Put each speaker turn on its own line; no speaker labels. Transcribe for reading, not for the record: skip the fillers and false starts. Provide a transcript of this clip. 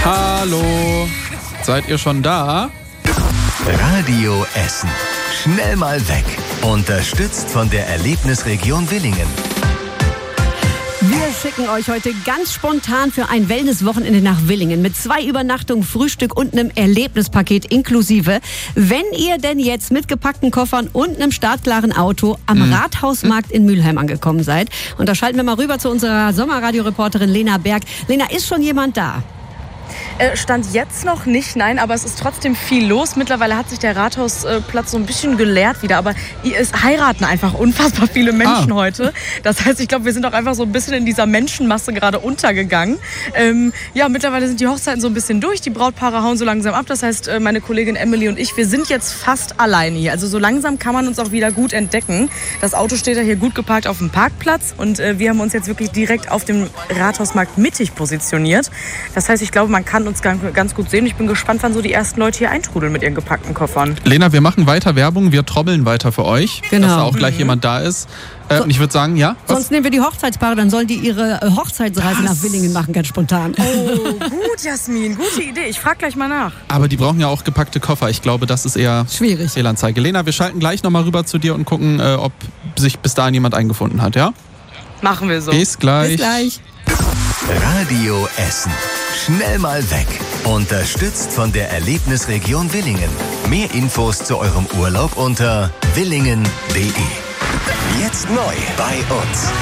Hallo, seid ihr schon da?
Radio Essen. Schnell mal weg. Unterstützt von der Erlebnisregion Willingen.
Wir schicken euch heute ganz spontan für ein Wellness-Wochenende nach Willingen mit 2 Übernachtungen, Frühstück und einem Erlebnispaket inklusive. Wenn ihr denn jetzt mit gepackten Koffern und einem startklaren Auto am Rathausmarkt in Mülheim angekommen seid. Und da schalten wir mal rüber zu unserer Sommerradioreporterin Lena Berg. Lena, ist schon jemand da?
Stand jetzt noch nicht, nein, aber es ist trotzdem viel los. Mittlerweile hat sich der Rathausplatz so ein bisschen geleert wieder, aber es heiraten einfach unfassbar viele Menschen heute. Das heißt, ich glaube, wir sind auch einfach so ein bisschen in dieser Menschenmasse gerade untergegangen. Mittlerweile sind die Hochzeiten so ein bisschen durch, die Brautpaare hauen so langsam ab. Das heißt, meine Kollegin Emily und ich, wir sind jetzt fast alleine hier. Also so langsam kann man uns auch wieder gut entdecken. Das Auto steht ja hier gut geparkt auf dem Parkplatz und wir haben uns jetzt wirklich direkt auf dem Rathausmarkt mittig positioniert. Das heißt, ich glaube, man kann uns ganz gut sehen. Ich bin gespannt, wann so die ersten Leute hier eintrudeln mit ihren gepackten Koffern.
Lena, wir machen weiter Werbung, wir trommeln weiter für euch, dass da auch gleich jemand da ist. Und ich würde sagen, ja?
Sonst nehmen wir die Hochzeitspaare, dann sollen die ihre Hochzeitsreise nach Willingen machen, ganz spontan.
Oh, gut, Jasmin, gute Idee. Ich frage gleich mal nach.
Aber die brauchen ja auch gepackte Koffer. Ich glaube, das ist eher
schwierig.
Fehlanzeige. Lena, wir schalten gleich nochmal rüber zu dir und gucken, ob sich bis dahin jemand eingefunden hat, ja?
Machen wir so.
Bis gleich.
Bis gleich.
Radio Essen. Schnell mal weg. Unterstützt von der Erlebnisregion Willingen. Mehr Infos zu eurem Urlaub unter willingen.de. Jetzt neu bei uns.